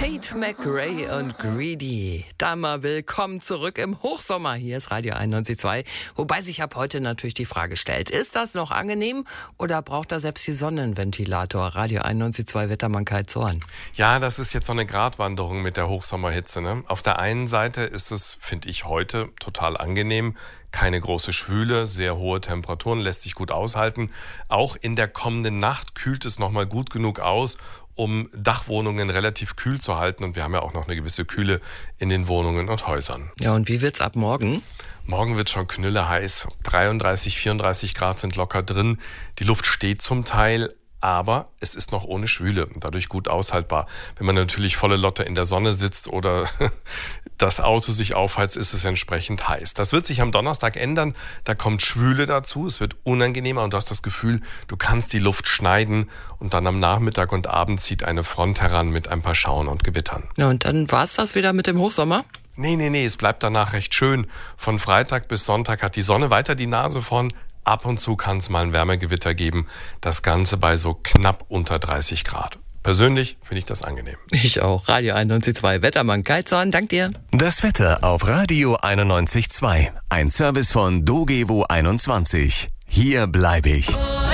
Tate McRae und Greedy. Da mal willkommen zurück im Hochsommer. Hier ist Radio 91.2. Wobei sich ab heute natürlich die Frage stellt, ist das noch angenehm oder braucht da selbst die Sonne einen Ventilator? Radio 91.2 Wettermann Kai Zorn. Ja, das ist jetzt so eine Gratwanderung mit der Hochsommerhitze, ne? Auf der einen Seite ist es, finde ich, heute total angenehm. Keine große Schwüle, sehr hohe Temperaturen, lässt sich gut aushalten. Auch in der kommenden Nacht kühlt es nochmal gut genug aus, um Dachwohnungen relativ kühl zu halten. Und wir haben ja auch noch eine gewisse Kühle in den Wohnungen und Häusern. Ja, und wie wird's ab morgen? Morgen wird schon knülleheiß. 33, 34 Grad sind locker drin. Die Luft steht zum Teil, aber es ist noch ohne Schwüle und dadurch gut aushaltbar. Wenn man natürlich volle Lotte in der Sonne sitzt oder das Auto sich aufheizt, ist es entsprechend heiß. Das wird sich am Donnerstag ändern. Da kommt Schwüle dazu. Es wird unangenehmer und du hast das Gefühl, du kannst die Luft schneiden. Und dann am Nachmittag und Abend zieht eine Front heran mit ein paar Schauern und Gewittern. Ja, und dann war's das wieder mit dem Hochsommer? Nee, es bleibt danach recht schön. Von Freitag bis Sonntag hat die Sonne weiter die Nase vorn. Ab und zu kann es mal ein Wärmegewitter geben. Das Ganze bei so knapp unter 30 Grad. Persönlich finde ich das angenehm. Ich auch. Radio 91.2 Wettermann Kai Zorn, dank dir. Das Wetter auf Radio 91.2. Ein Service von Dogevo 21. Hier bleibe ich.